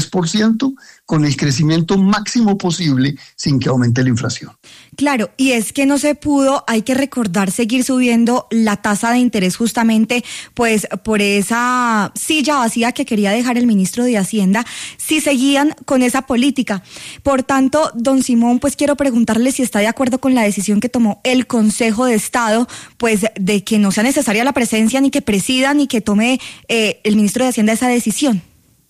3% con el crecimiento máximo posible sin que aumente la inflación. Claro, y es que no se pudo, hay que recordar, seguir subiendo la tasa de interés justamente pues por esa silla vacía que quería dejar el ministro de Hacienda si seguían con esa política. Por tanto, don Simón, pues quiero preguntarle si está de acuerdo con la decisión que tomó el Consejo de Estado, pues de que no sea necesaria la presencia ni que presida ni que tome el ministro de Hacienda esa decisión.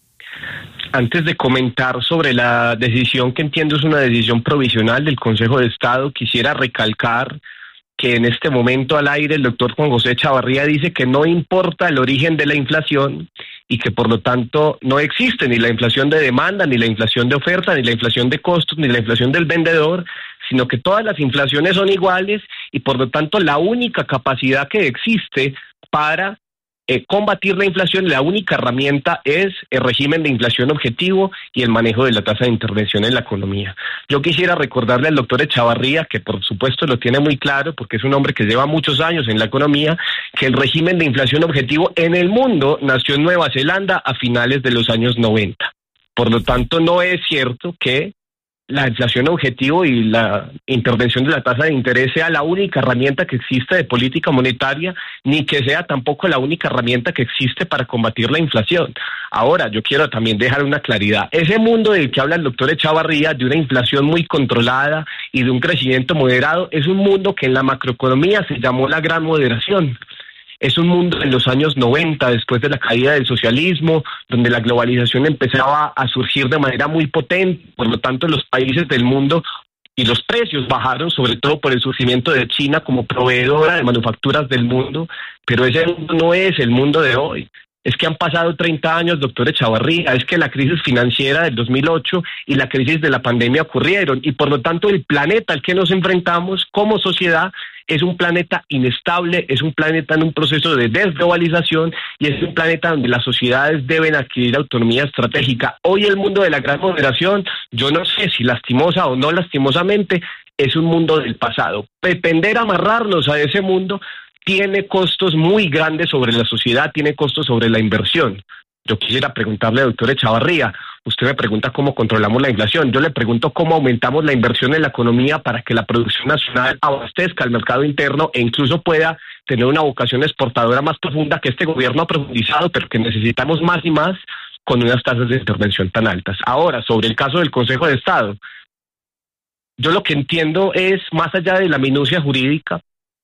Antes de comentar sobre la decisión, que entiendo es una decisión provisional del Consejo de Estado, quisiera recalcar que en este momento al aire el doctor Juan José Echavarría dice que no importa el origen de la inflación y que por lo tanto no existe ni la inflación de demanda, ni la inflación de oferta, ni la inflación de costos, ni la inflación del vendedor, sino que todas las inflaciones son iguales y por lo tanto la única capacidad que existe para combatir la inflación, la única herramienta es el régimen de inflación objetivo y el manejo de la tasa de intervención en la economía. Yo quisiera recordarle al doctor Echavarría, que por supuesto lo tiene muy claro porque es un hombre que lleva muchos años en la economía, que el régimen de inflación objetivo en el mundo nació en Nueva Zelanda a finales de los años 90. Por lo tanto, no es cierto que la inflación objetivo y la intervención de la tasa de interés sea la única herramienta que existe de política monetaria, ni que sea tampoco la única herramienta que existe para combatir la inflación. Ahora, yo quiero también dejar una claridad. Ese mundo del que habla el doctor Echavarría, de una inflación muy controlada y de un crecimiento moderado, es un mundo que en la macroeconomía se llamó la gran moderación. Es un mundo en los años 90, después de la caída del socialismo, donde la globalización empezaba a surgir de manera muy potente, por lo tanto los países del mundo y los precios bajaron, sobre todo por el surgimiento de China como proveedora de manufacturas del mundo, pero ese mundo no es el mundo de hoy. Es que han pasado 30 años, doctor Echavarría, es que la crisis financiera del 2008 y la crisis de la pandemia ocurrieron y por lo tanto el planeta al que nos enfrentamos como sociedad es un planeta inestable, es un planeta en un proceso de desglobalización y es un planeta donde las sociedades deben adquirir autonomía estratégica. Hoy el mundo de la gran moderación, yo no sé si lastimosa o no lastimosamente, es un mundo del pasado. Pretender amarrarnos a ese mundo tiene costos muy grandes sobre la sociedad, tiene costos sobre la inversión. Yo quisiera preguntarle al doctor Echavarría, usted me pregunta cómo controlamos la inflación, yo le pregunto cómo aumentamos la inversión en la economía para que la producción nacional abastezca al mercado interno e incluso pueda tener una vocación exportadora más profunda que este gobierno ha profundizado, pero que necesitamos más y más con unas tasas de intervención tan altas. Ahora, sobre el caso del Consejo de Estado, yo lo que entiendo es, más allá de la minucia jurídica,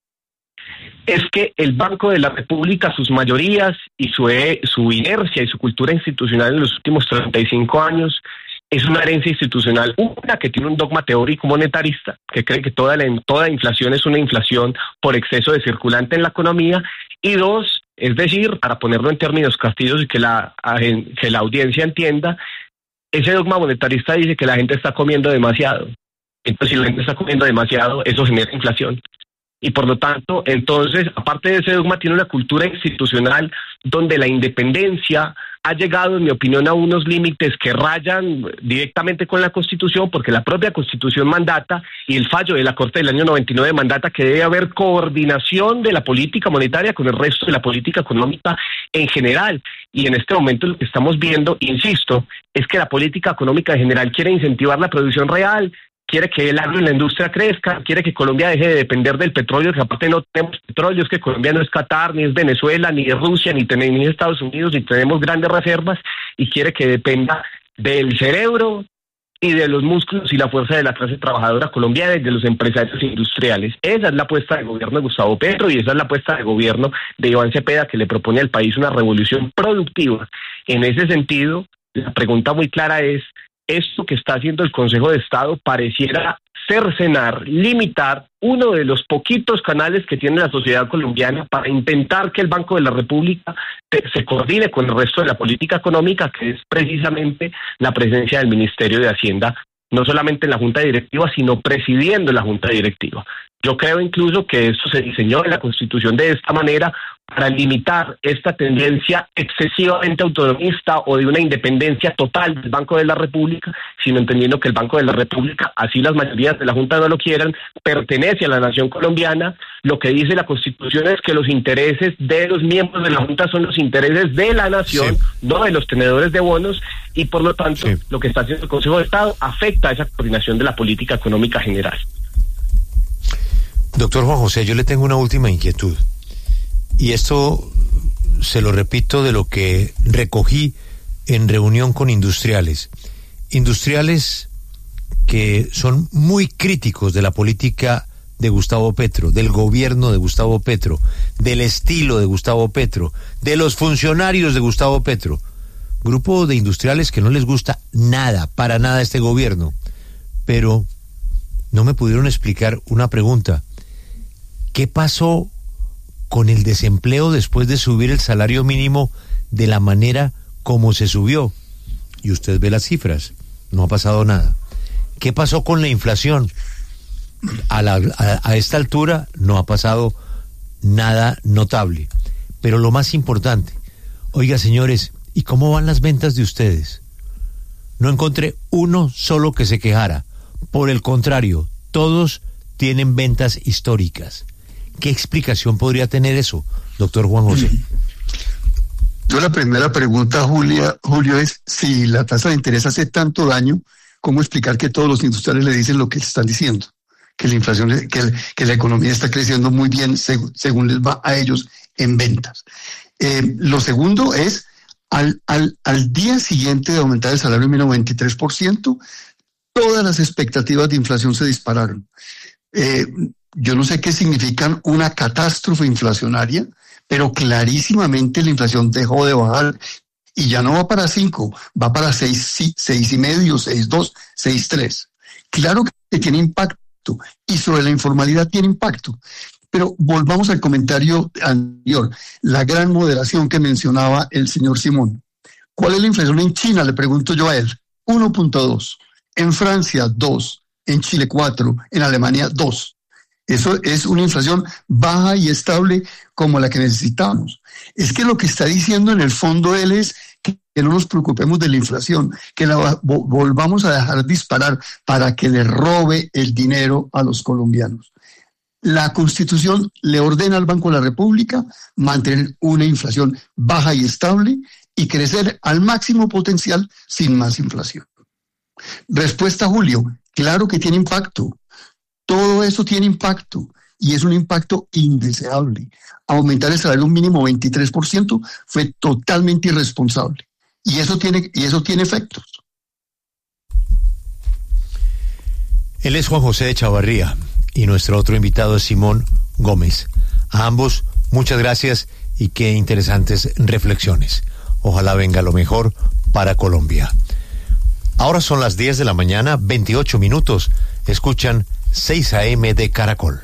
es que el Banco de la República, sus mayorías y su inercia y su cultura institucional en los últimos 35 años es una herencia institucional, una que tiene un dogma teórico monetarista, que cree que toda inflación es una inflación por exceso de circulante en la economía, y dos, es decir, para ponerlo en términos castillos y que la audiencia entienda, ese dogma monetarista dice que la gente está comiendo demasiado. Entonces, si la gente está comiendo demasiado, eso genera inflación. Y por lo tanto, entonces, aparte de ese dogma, tiene una cultura institucional donde la independencia ha llegado, en mi opinión, a unos límites que rayan directamente con la Constitución, porque la propia Constitución mandata, y el fallo de la Corte del año 99 mandata que debe haber coordinación de la política monetaria con el resto de la política económica en general. Y en este momento lo que estamos viendo, insisto, es que la política económica en general quiere incentivar la producción real, quiere que el agro y la industria crezca, quiere que Colombia deje de depender del petróleo, que aparte no tenemos petróleo, es que Colombia no es Qatar, ni es Venezuela, ni es Rusia, ni es Estados Unidos, ni tenemos grandes reservas, y quiere que dependa del cerebro y de los músculos y la fuerza de la clase trabajadora colombiana y de los empresarios industriales. Esa es la apuesta del gobierno de Gustavo Petro y esa es la apuesta del gobierno de Iván Cepeda, que le propone al país una revolución productiva. En ese sentido, la pregunta muy clara es, esto que está haciendo el Consejo de Estado pareciera cercenar, limitar uno de los poquitos canales que tiene la sociedad colombiana para intentar que el Banco de la República se coordine con el resto de la política económica, que es precisamente la presencia del Ministerio de Hacienda, no solamente en la Junta Directiva, sino presidiendo la Junta Directiva. Yo creo incluso que esto se diseñó en la Constitución de esta manera para limitar esta tendencia excesivamente autonomista o de una independencia total del Banco de la República, sino entendiendo que el Banco de la República, así las mayorías de la Junta no lo quieran, pertenece a la nación colombiana. Lo que dice la Constitución es que los intereses de los miembros de la Junta son los intereses de la nación, no de los tenedores de bonos, y por lo tanto lo que está haciendo el Consejo de Estado afecta a esa coordinación de la política económica general. Doctor Juan José, yo le tengo una última inquietud. Y esto se lo repito de lo que recogí en reunión con industriales. Industriales que son muy críticos de la política de Gustavo Petro, del gobierno de Gustavo Petro, del estilo de Gustavo Petro, de los funcionarios de Gustavo Petro. Grupo de industriales que no les gusta nada, para nada este gobierno. Pero no me pudieron explicar una pregunta. ¿Qué pasó con el desempleo después de subir el salario mínimo de la manera como se subió? Y usted ve las cifras, no ha pasado nada. ¿Qué pasó con la inflación? A esta altura no ha pasado nada notable. Pero lo más importante, oiga señores, ¿y cómo van las ventas de ustedes? No encontré uno solo que se quejara. Por el contrario, todos tienen ventas históricas. ¿Qué explicación podría tener eso, doctor Juan José? Yo la primera pregunta, Julio, es si la tasa de interés hace tanto daño, ¿cómo explicar que todos los industriales le dicen lo que están diciendo? Que la inflación, que la economía está creciendo muy bien según les va a ellos en ventas. Lo segundo es, al día siguiente de aumentar el salario mínimo 23%, todas las expectativas de inflación se dispararon. Yo no sé qué significan una catástrofe inflacionaria, pero clarísimamente la inflación dejó de bajar y ya no va para 5, va para 6,5, 6,2, 6,3. Claro que tiene impacto y sobre la informalidad tiene impacto. Pero volvamos al comentario anterior, la gran moderación que mencionaba el señor Simón. ¿Cuál es la inflación en China? Le pregunto yo a él. 1.2. En Francia, 2. En Chile, 4. En Alemania, 2. Eso es una inflación baja y estable como la que necesitamos. Es que lo que está diciendo en el fondo él es que no nos preocupemos de la inflación, que la volvamos a dejar disparar para que le robe el dinero a los colombianos. La Constitución le ordena al Banco de la República mantener una inflación baja y estable y crecer al máximo potencial sin más inflación. Respuesta, Julio, claro que tiene impacto. Todo eso tiene impacto y es un impacto indeseable. Aumentar el salario mínimo 23% fue totalmente irresponsable y eso tiene efectos. Él es Juan José de Chavarría y nuestro otro invitado es Simón Gómez. A ambos, muchas gracias y qué interesantes reflexiones. Ojalá venga lo mejor para Colombia. Ahora son las 10 de la mañana, 28 minutos. Escuchan 6 AM de Caracol.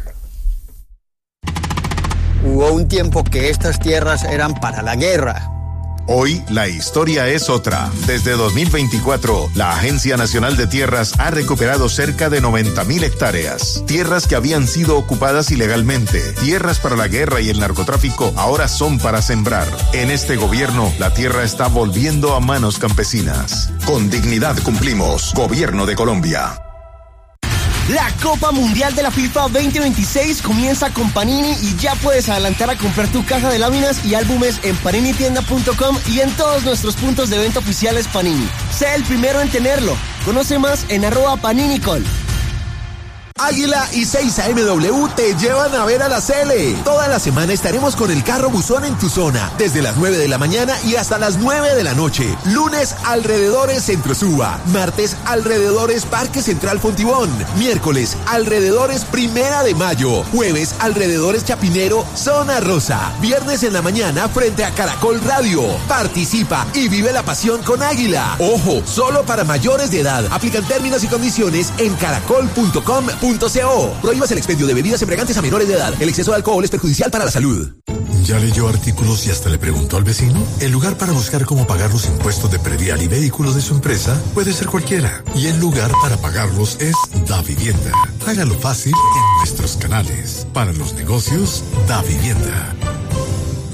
Hubo un tiempo que estas tierras eran para la guerra. Hoy la historia es otra. Desde 2024, la Agencia Nacional de Tierras ha recuperado cerca de 90.000 hectáreas. Tierras que habían sido ocupadas ilegalmente. Tierras para la guerra y el narcotráfico ahora son para sembrar. En este gobierno, la tierra está volviendo a manos campesinas. Con dignidad cumplimos. Gobierno de Colombia. La Copa Mundial de la FIFA 2026 comienza con Panini y ya puedes adelantar a comprar tu caja de láminas y álbumes en paninitienda.com y en todos nuestros puntos de venta oficiales Panini. Sé el primero en tenerlo. Conoce más en @paninicol. Águila y 6AMW te llevan a ver a la Cele. Toda la semana estaremos con el carro buzón en tu zona, desde las 9 de la mañana y hasta las 9 de la noche. Lunes, alrededores Centro Suba. Martes, alrededores Parque Central Fontibón. Miércoles, alrededores Primera de Mayo. Jueves, alrededores Chapinero, Zona Rosa. Viernes en la mañana, frente a Caracol Radio. Participa y vive la pasión con Águila. Ojo, solo para mayores de edad. Aplican términos y condiciones en caracol.com.co. Prohíbas el expendio de bebidas embriagantes a menores de edad. El exceso de alcohol es perjudicial para la salud. ¿Ya leyó artículos y hasta le preguntó al vecino? El lugar para buscar cómo pagar los impuestos de predial y vehículos de su empresa puede ser cualquiera. Y el lugar para pagarlos es Davivienda. Hágalo fácil en nuestros canales. Para los negocios, Davivienda.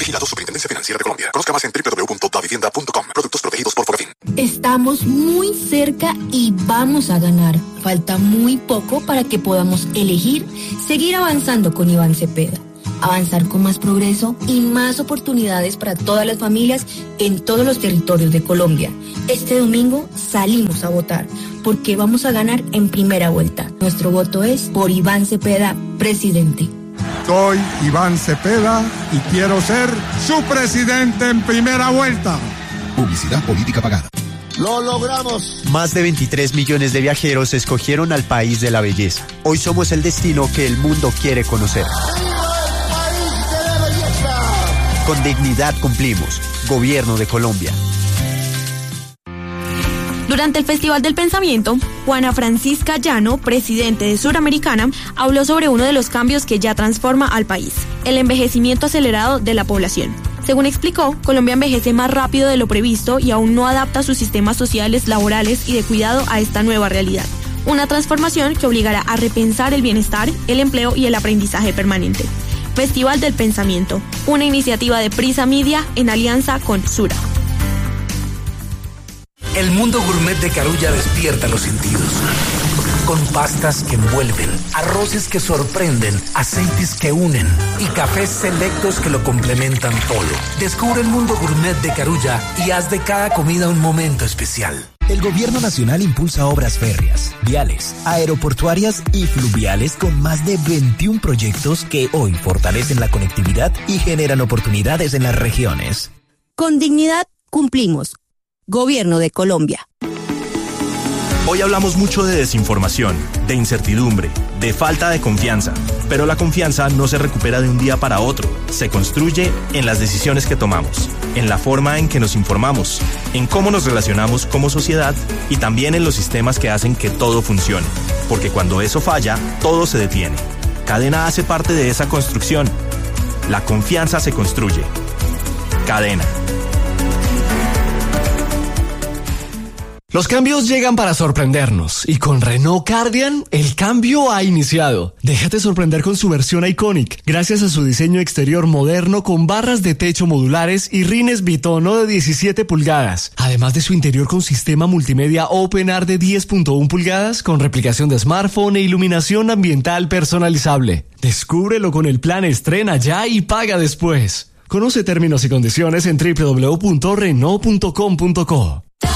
Vigilado Superintendencia Financiera de Colombia. Conozca más en www.davivienda.com. Productos protegidos por Profin. Estamos muy cerca y vamos a ganar. Falta muy poco para que podamos elegir seguir avanzando con Iván Cepeda. Avanzar con más progreso y más oportunidades para todas las familias en todos los territorios de Colombia. Este domingo salimos a votar porque vamos a ganar en primera vuelta. Nuestro voto es por Iván Cepeda, presidente. Soy Iván Cepeda y quiero ser su presidente en primera vuelta. Publicidad política pagada. ¡Lo logramos! Más de 23 millones de viajeros escogieron al país de la belleza. Hoy somos el destino que el mundo quiere conocer. Con dignidad cumplimos. Gobierno de Colombia. Durante el Festival del Pensamiento, Juana Francisca Llano, presidente de Suramericana, habló sobre uno de los cambios que ya transforma al país, el envejecimiento acelerado de la población. Según explicó, Colombia envejece más rápido de lo previsto y aún no adapta sus sistemas sociales, laborales y de cuidado a esta nueva realidad. Una transformación que obligará a repensar el bienestar, el empleo y el aprendizaje permanente. Festival del Pensamiento, una iniciativa de Prisa Media en alianza con Sura. El mundo gourmet de Carulla despierta los sentidos. Con pastas que envuelven, arroces que sorprenden, aceites que unen y cafés selectos que lo complementan todo. Descubre el mundo gourmet de Carulla y haz de cada comida un momento especial. El Gobierno Nacional impulsa obras férreas, viales, aeroportuarias y fluviales con más de 21 proyectos que hoy fortalecen la conectividad y generan oportunidades en las regiones. Con dignidad cumplimos. Gobierno de Colombia. Hoy hablamos mucho de desinformación, de incertidumbre, de falta de confianza, pero la confianza no se recupera de un día para otro, se construye en las decisiones que tomamos, en la forma en que nos informamos, en cómo nos relacionamos como sociedad y también en los sistemas que hacen que todo funcione, porque cuando eso falla, todo se detiene. Cadena hace parte de esa construcción. La confianza se construye. Cadena. Los cambios llegan para sorprendernos y con Renault Cardian el cambio ha iniciado. Déjate sorprender con su versión Iconic, gracias a su diseño exterior moderno con barras de techo modulares y rines bitono de 17 pulgadas, además de su interior con sistema multimedia OpenAir de 10.1 pulgadas con replicación de smartphone e iluminación ambiental personalizable. Descúbrelo con el plan Estrena Ya y Paga Después. Conoce términos y condiciones en www.renault.com.co.